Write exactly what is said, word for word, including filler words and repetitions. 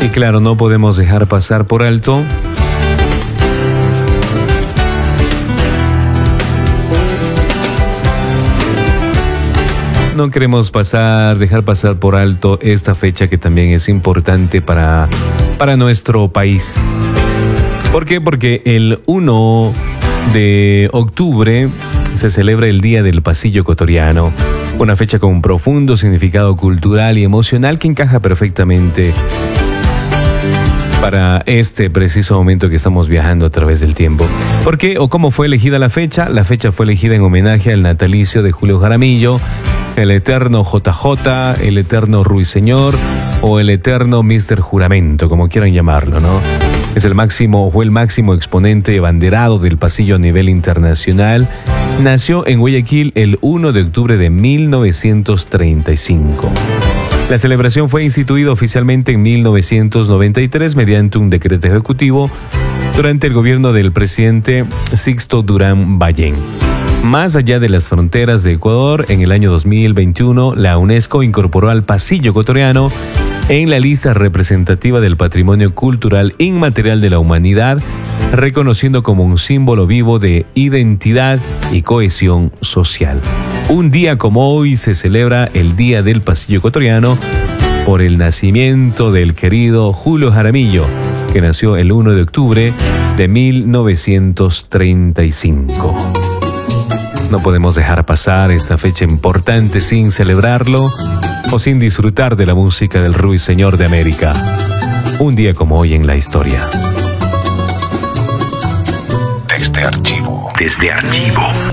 Y claro, no podemos dejar pasar por alto No queremos pasar, dejar pasar por alto esta fecha que también es importante para, para nuestro país. ¿Por qué? Porque el uno de octubre se celebra el Día del Pasillo Ecuatoriano, una fecha con un profundo significado cultural y emocional que encaja perfectamente para este preciso momento que estamos viajando a través del tiempo. ¿Por qué o cómo fue elegida la fecha? La fecha fue elegida en homenaje al natalicio de Julio Jaramillo, el eterno J J, el eterno Ruiseñor o el eterno míster Juramento, como quieran llamarlo, ¿no? Es el máximo, fue el máximo exponente abanderado del pasillo a nivel internacional. Nació en Guayaquil el uno de octubre de mil novecientos treinta y cinco. La celebración fue instituida oficialmente en mil novecientos noventa y tres mediante un decreto ejecutivo durante el gobierno del presidente Sixto Durán Ballén. Más allá de las fronteras de Ecuador, en el año dos mil veintiuno, la UNESCO incorporó al pasillo ecuatoriano en la lista representativa del patrimonio cultural inmaterial de la humanidad, reconociendo como un símbolo vivo de identidad y cohesión social. Un día como hoy se celebra el Día del Pasillo Ecuatoriano por el nacimiento del querido Julio Jaramillo, que nació el uno de octubre de mil novecientos treinta y cinco. No podemos dejar pasar esta fecha importante sin celebrarlo o sin disfrutar de la música del Ruiseñor de América. Un día como hoy en la historia. Desde archivo. Desde archivo.